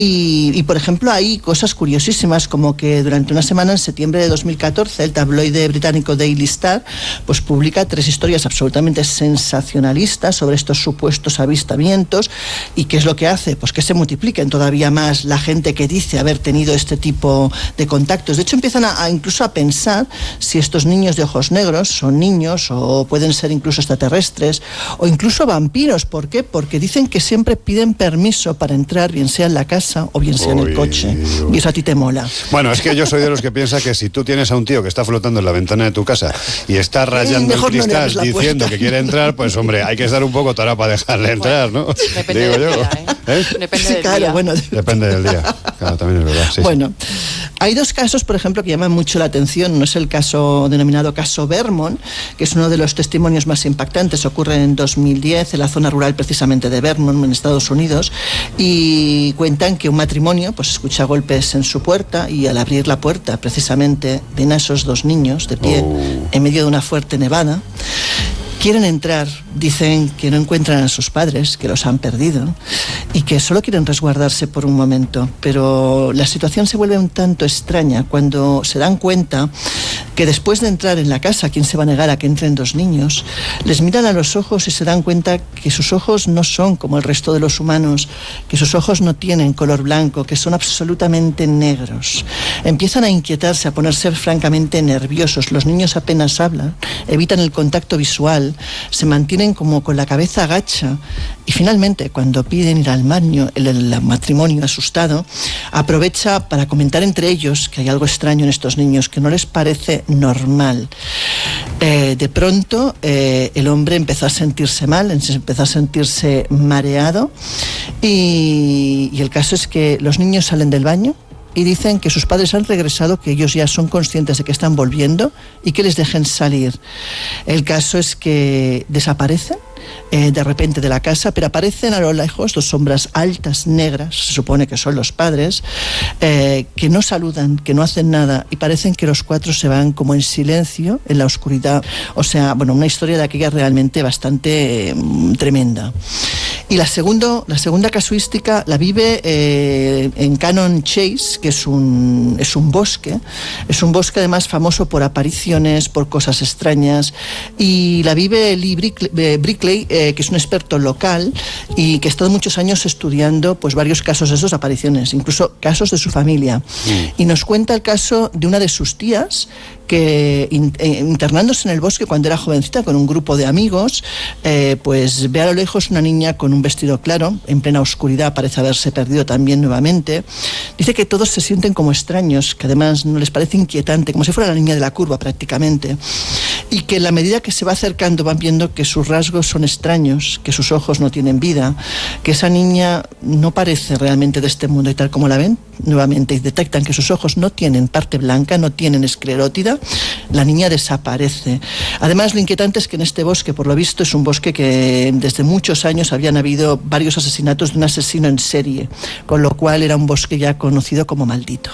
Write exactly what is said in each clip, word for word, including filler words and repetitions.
Y, y, por ejemplo, hay cosas curiosísimas, como que durante una semana, en septiembre de dos mil catorce, el tabloide británico Daily Star pues publica tres historias absolutamente sensacionalistas sobre estos supuestos avistamientos. ¿Y qué es lo que hace? Pues que se multipliquen todavía más la gente que dice haber tenido este tipo de contactos. De hecho, empiezan a, a incluso a pensar si estos niños de ojos negros son niños o pueden ser incluso extraterrestres o incluso vampiros. ¿Por qué? Porque dicen que siempre piden permiso para entrar, bien sea en la casa o bien sea en el coche. Uy. Y eso a ti te mola. Bueno, es que yo soy de los que piensa que si tú tienes a un tío que está flotando en la ventana de tu casa y está rayando el cristal no diciendo que quiere entrar, pues hombre, hay que estar un poco tarado para dejarle entrar, ¿no? Depende Digo del yo. día, ¿eh? ¿Eh? Depende sí, del claro, día. Bueno. Depende del día. Claro, también es verdad. Sí, bueno, sí. Hay dos casos, por ejemplo, que llaman mucho la atención. No es el caso denominado caso Vermont, que es uno de los testimonios más impactantes. Ocurre en dos mil diez en la zona rural precisamente de Vermont, en Estados Unidos, y cuentan que un matrimonio pues escucha golpes en su puerta y al abrir la puerta precisamente ven a esos dos niños de pie oh. en medio de una fuerte nevada. Quieren entrar, dicen que no encuentran a sus padres, que los han perdido y que solo quieren resguardarse por un momento, pero la situación se vuelve un tanto extraña cuando se dan cuenta que después de entrar en la casa, ¿quién se va a negar a que entren dos niños? Les miran a los ojos y se dan cuenta que sus ojos no son como el resto de los humanos, que sus ojos no tienen color blanco, que son absolutamente negros. Empiezan a inquietarse, a ponerse francamente nerviosos. Los niños apenas hablan, evitan el contacto visual, se mantienen como con la cabeza agacha y finalmente cuando piden ir al baño, el, el matrimonio asustado aprovecha para comentar entre ellos que hay algo extraño en estos niños, que no les parece normal. Eh, de pronto eh, el hombre empezó a sentirse mal, empezó a sentirse mareado y, y el caso es que los niños salen del baño y dicen que sus padres han regresado, que ellos ya son conscientes de que están volviendo y que les dejen salir. El caso es que desaparecen eh, de repente de la casa, pero aparecen a lo lejos dos sombras altas, negras, se supone que son los padres, eh, que no saludan, que no hacen nada y parecen que los cuatro se van como en silencio, en la oscuridad. O sea, bueno, una historia de aquella realmente bastante eh, tremenda. Y la, segundo, la segunda casuística la vive eh, en Cannon Chase, que es un, es un bosque, es un bosque además famoso por apariciones, por cosas extrañas, y la vive Lee Brickley, eh, que es un experto local y que ha estado muchos años estudiando pues varios casos de esas apariciones, incluso casos de su familia. Mm. Y nos cuenta el caso de una de sus tías que in, eh, internándose en el bosque cuando era jovencita con un grupo de amigos, eh, pues ve a lo lejos una niña con un vestido claro, en plena oscuridad, parece haberse perdido también nuevamente. Dice que todos se sienten como extraños, que además no les parece inquietante, como si fuera la niña de la curva prácticamente, y que en la medida que se va acercando van viendo que sus rasgos son extraños, que sus ojos no tienen vida, que esa niña no parece realmente de este mundo, y tal como la ven nuevamente y detectan que sus ojos no tienen parte blanca, no tienen esclerótida, la niña desaparece. Además, lo inquietante es que en este bosque, por lo visto, es un bosque que desde muchos años habían habido varios asesinatos de un asesino en serie, con lo cual era un bosque ya conocido como maldito.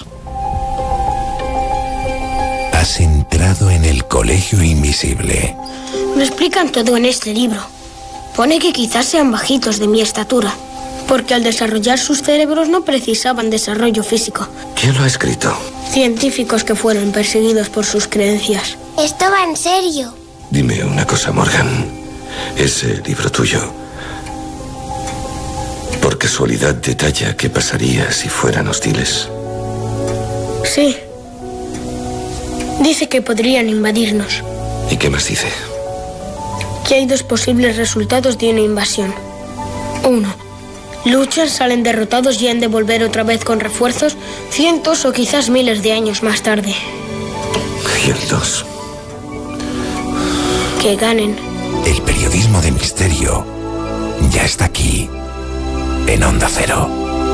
Has entrado en el colegio invisible. Me explican todo en este libro. Pone que quizás sean bajitos de mi estatura, porque al desarrollar sus cerebros no precisaban desarrollo físico. ¿Quién lo ha escrito? Científicos que fueron perseguidos por sus creencias. Esto va en serio. Dime una cosa, Morgan. Ese libro tuyo, ¿por casualidad detalla qué pasaría si fueran hostiles? Sí. Dice que podrían invadirnos. ¿Y qué más dice? Que hay dos posibles resultados de una invasión. Uno, luchan, salen derrotados y han de volver otra vez con refuerzos cientos o quizás miles de años más tarde. ¿Y el dos? Que ganen. El periodismo de misterio ya está aquí, en Onda Cero.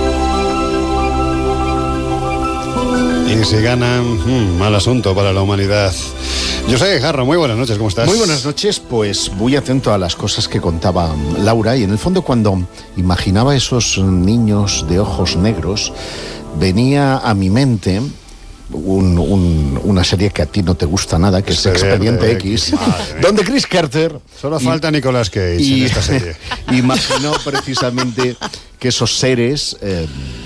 Y si ganan, mmm, mal asunto para la humanidad. Yo soy Jarro, muy buenas noches, ¿cómo estás? Muy buenas noches, pues muy atento a las cosas que contaba Laura, y en el fondo cuando imaginaba esos niños de ojos negros, venía a mi mente un, un, una serie que a ti no te gusta nada, que es Expediente X, X donde Chris Carter... Solo y, falta Nicolas Cage y, en esta serie. Imaginó precisamente que esos seres... Eh,